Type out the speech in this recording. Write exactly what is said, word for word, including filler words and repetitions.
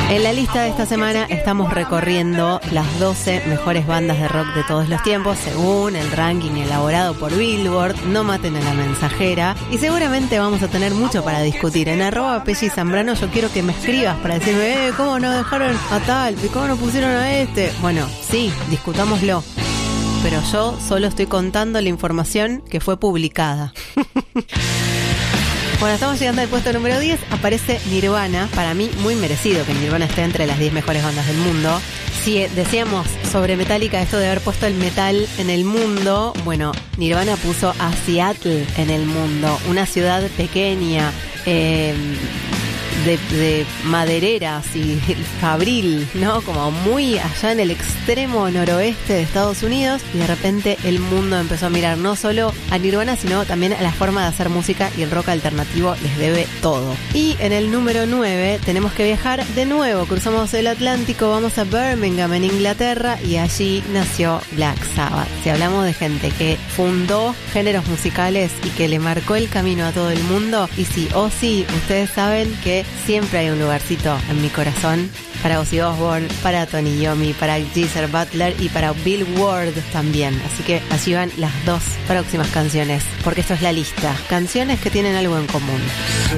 En la lista de esta semana estamos recorriendo las doce mejores bandas de rock de todos los tiempos, según el ranking elaborado por Billboard. No maten a la mensajera. Y seguramente vamos a tener mucho para discutir. En arroba Pelli Zambrano yo quiero que me escribas para decirme, eh, ¿cómo no dejaron a tal? ¿Cómo no pusieron a este? Bueno, sí, discutámoslo. Pero yo solo estoy contando la información que fue publicada. Bueno, estamos llegando al puesto número diez. Aparece Nirvana. Para mí, muy merecido que Nirvana esté entre las diez mejores bandas del mundo. Si decíamos sobre Metallica esto de haber puesto el metal en el mundo, bueno, Nirvana puso a Seattle en el mundo. Una ciudad pequeña, eh, de, de madereras y fabril, ¿no? Como muy allá en el extremo noroeste de Estados Unidos. Y de repente el mundo empezó a mirar no solo a Nirvana, sino también a la forma de hacer música, y el rock alternativo les debe todo. Y en el número nueve tenemos que viajar de nuevo. Cruzamos el Atlántico, vamos a Birmingham, en Inglaterra, y allí nació Black Sabbath. Si hablamos de gente que fundó géneros musicales y que le marcó el camino a todo el mundo, y sí o sí, ustedes saben que siempre hay un lugarcito en mi corazón para Ozzy Osbourne, para Tony Iommi, para Geezer Butler y para Bill Ward también. Así que allí van las dos próximas canciones, porque esto es la lista. Canciones que tienen algo en común. Say